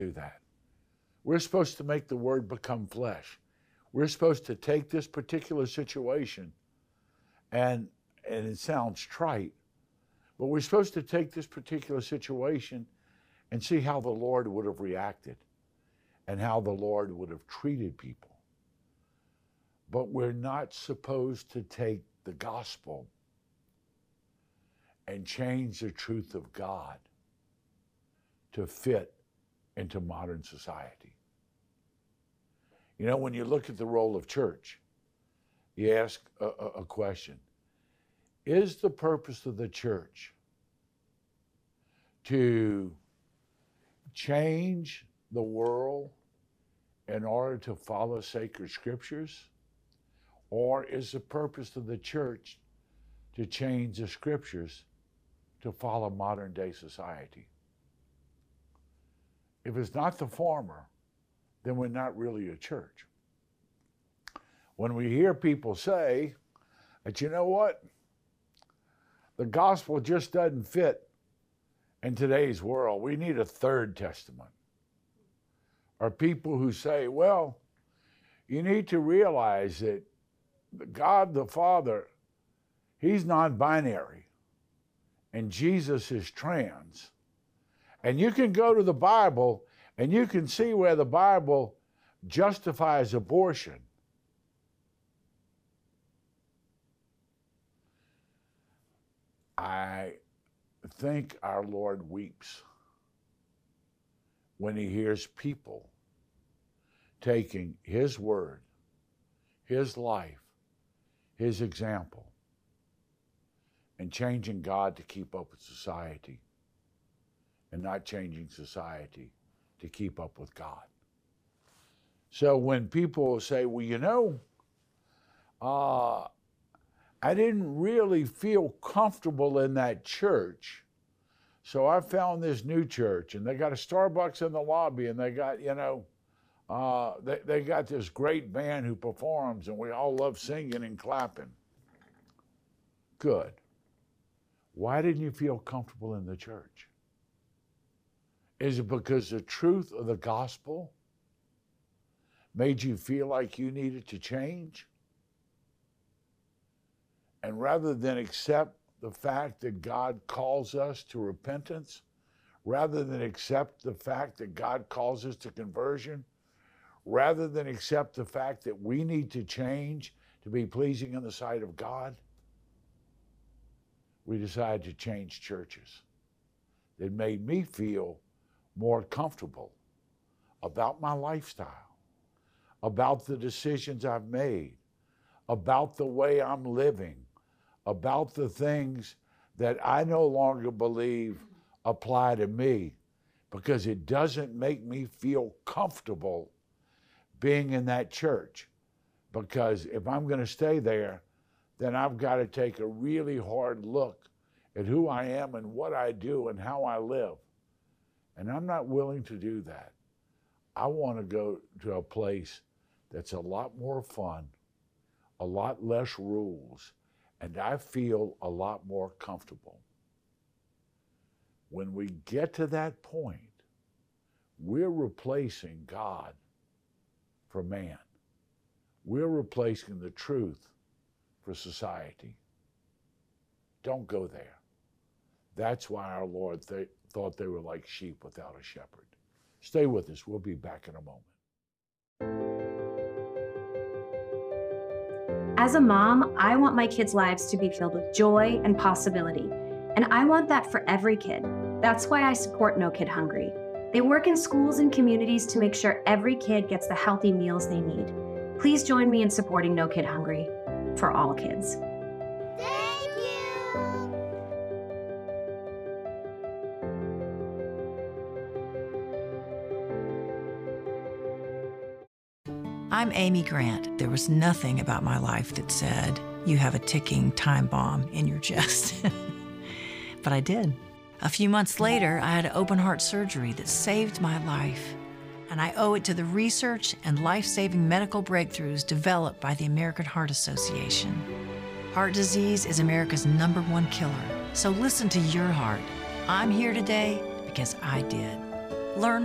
do that. We're supposed to make the Word become flesh. We're supposed to take this particular situation, and it sounds trite, but we're supposed to take this particular situation and see how the Lord would have reacted and how the Lord would have treated people. But we're not supposed to take the gospel and change the truth of God to fit into modern society. You know, when you look at the role of church, you ask a question. Is the purpose of the church to change the world in order to follow sacred scriptures? Or is the purpose of the church to change the scriptures to follow modern day society? If it's not the former, then we're not really a church. When we hear people say that, you know what, the gospel just doesn't fit in today's world, we need a third testament. Or people who say, well, you need to realize that God the Father, he's non-binary, and Jesus is trans. And you can go to the Bible and you can see where the Bible justifies abortion. I think our Lord weeps when he hears people taking his word, his life, his example, and changing God to keep up with society, and not changing society to keep up with God. So when people say, well, you know, I didn't really feel comfortable in that church, so I found this new church, and they got a Starbucks in the lobby, and they got, you know, they got this great band who performs, and we all love singing and clapping. Good. Why didn't you feel comfortable in the church? Is it because the truth of the gospel made you feel like you needed to change? And rather than accept the fact that God calls us to repentance, rather than accept the fact that God calls us to conversion, rather than accept the fact that we need to change to be pleasing in the sight of God, we decided to change churches. It made me feel more comfortable about my lifestyle, about the decisions I've made, about the way I'm living, about the things that I no longer believe apply to me, because it doesn't make me feel comfortable being in that church. Because if I'm going to stay there, then I've got to take a really hard look at who I am and what I do and how I live. And I'm not willing to do that. I want to go to a place that's a lot more fun, a lot less rules, and I feel a lot more comfortable. When we get to that point, we're replacing God for man. We're replacing the truth for society. Don't go there. That's why our Lord thought they were like sheep without a shepherd. Stay with us. We'll be back in a moment. As a mom, I want my kids' lives to be filled with joy and possibility. And I want that for every kid. That's why I support No Kid Hungry. They work in schools and communities to make sure every kid gets the healthy meals they need. Please join me in supporting No Kid Hungry for all kids. Thank you! I'm Amy Grant. There was nothing about my life that said, you have a ticking time bomb in your chest. But I did. A few months later, I had open heart surgery that saved my life. And I owe it to the research and life-saving medical breakthroughs developed by the American Heart Association. Heart disease is America's #1 killer. So listen to your heart. I'm here today because I did. Learn